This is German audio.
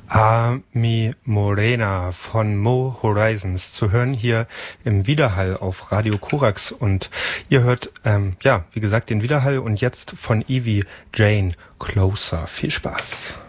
Mi Morena von Mo Horizons zu hören hier im Widerhall auf Radio Korax. Und ihr hört, wie gesagt, den Widerhall und jetzt von Evie Jane Closer. Viel Spaß.